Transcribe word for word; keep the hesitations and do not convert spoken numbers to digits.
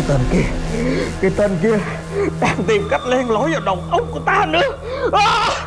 tên kia, cái tên kia đang tìm cách len lỏi vào đầu óc của ta nữa. À!